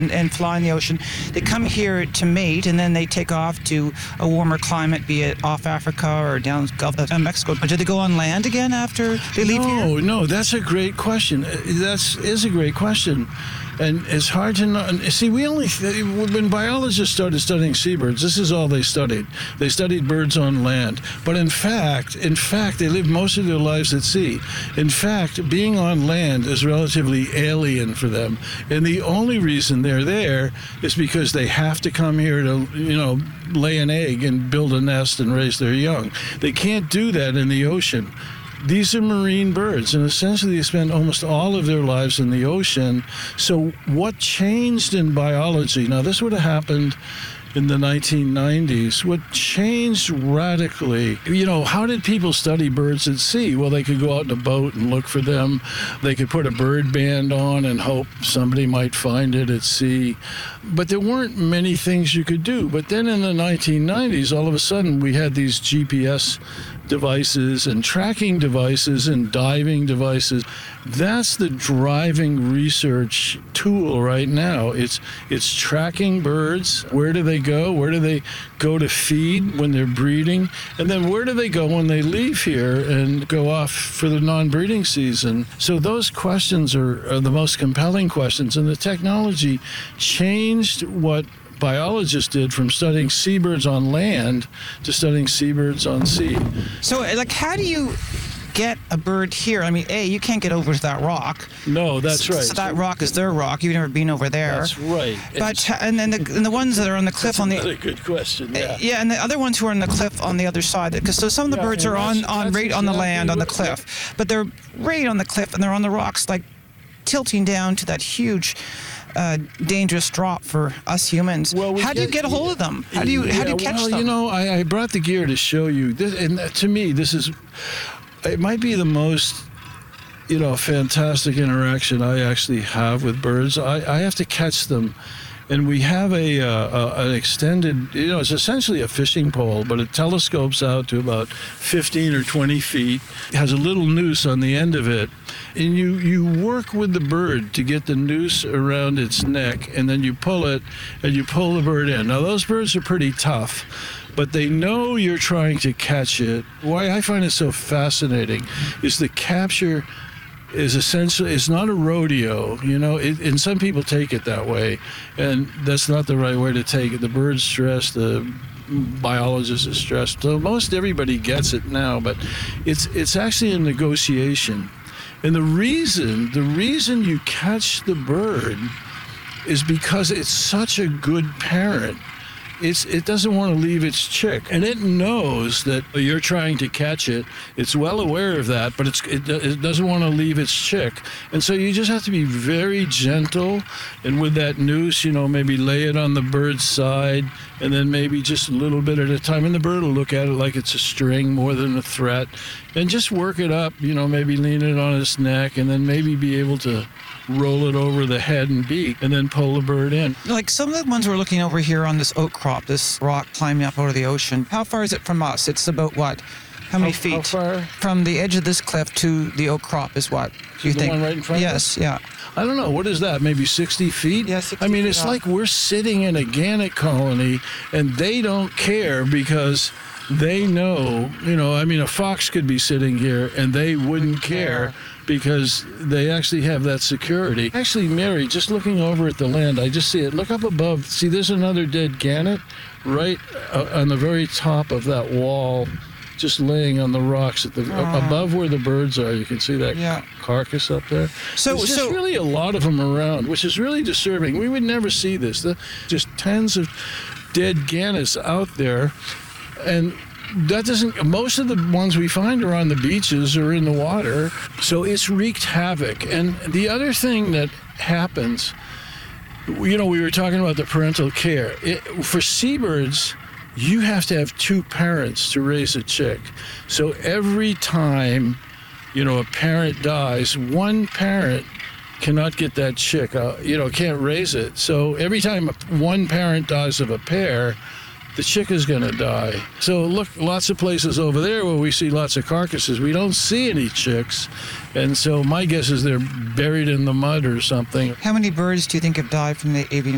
and fly in the ocean. They come here to mate, and then they take off to a warmer climate, be it off Africa or down Gulf of Mexico. But do they go on land again after they leave here? No, that's a great question. That is a great question. And it's hard to know. See, when biologists started studying seabirds, this is all they studied. They studied birds on land. But in fact, they live most of their lives at sea. In fact, being on land is relatively alien for them. And the only reason they're there is because they have to come here to, lay an egg and build a nest and raise their young. They can't do that in the ocean. These are marine birds, and essentially they spend almost all of their lives in the ocean. So what changed in biology? Now, this would have happened in the 1990s. What changed radically, how did people study birds at sea? Well, they could go out in a boat and look for them. They could put a bird band on and hope somebody might find it at sea. But there weren't many things you could do. But then in the 1990s, all of a sudden, we had these GPS devices and tracking devices and diving devices. That's the driving research tool right now. It's tracking birds. Where do they go? Where do they go to feed when they're breeding? And then where do they go when they leave here and go off for the non-breeding season? So those questions are the most compelling questions. And the technology changed what biologists did from studying seabirds on land to studying seabirds on sea. So, how do you get a bird here? I mean, you can't get over to that rock. No, that's right. So that rock is their rock. You've never been over there. That's right. But and then the ones that are on the cliff that's another good question. Yeah. Yeah, and the other ones who are on the cliff on the other side. Because some of the birds are on the land on the cliff, but they're right on the cliff and they're on the rocks, like tilting down to that huge. Dangerous drop for us humans. Well, how do you get a hold of them? How do you catch them? I brought the gear to show you this, and to me, it might be the most fantastic interaction I actually have with birds. I have to catch them. And we have an extended, it's essentially a fishing pole, but it telescopes out to about 15 or 20 feet. It has a little noose on the end of it. And you work with the bird to get the noose around its neck, and then you pull it, and you pull the bird in. Now, those birds are pretty tough, but they know you're trying to catch it. Why I find it so fascinating is the capture is essentially, it's not a rodeo, and some people take it that way, and that's not the right way to take it. The bird's stressed, the biologist is stressed, so most everybody gets it now, but it's actually a negotiation. And the reason you catch the bird is because it's such a good parent. It doesn't want to leave its chick, and it knows that you're trying to catch it. It's well aware of that, but it doesn't want to leave its chick. And so you just have to be very gentle, and with that noose, maybe lay it on the bird's side, and then maybe just a little bit at a time, and the bird will look at it like it's a string more than a threat, and just work it up, maybe lean it on its neck, and then maybe be able to roll it over the head and beak, and then pull the bird in. Like some of the ones we're looking over here on this oak crop, this rock climbing up out of the ocean, how far is it from us? It's about what? How many feet? How far? From the edge of this cliff to the oak crop is what? Do you think? The one right in front of Yes, us? yeah. I don't know. What is that? Maybe 60 feet? Yeah, 60 I mean, feet, it's yeah. like we're sitting in a gannet colony, and they don't care because they know, a fox could be sitting here, and they wouldn't care because they actually have that security. Actually, Mary, just looking over at the land, I just see it. Look up above. See, there's another dead gannet right on the very top of that wall, just laying on the rocks at the above where the birds are. You can see that carcass up there. So there's just really a lot of them around, which is really disturbing. We would never see this. Just tens of dead gannets out there, and that doesn't. Most of the ones we find are on the beaches or in the water. So it's wreaked havoc. And the other thing that happens, we were talking about the parental care. For seabirds, you have to have two parents to raise a chick. So every time, a parent dies, one parent cannot get that chick, can't raise it. So every time one parent dies of a pair, the chick is going to die. So look, lots of places over there where we see lots of carcasses, we don't see any chicks. And so my guess is they're buried in the mud or something. How many birds do you think have died from the avian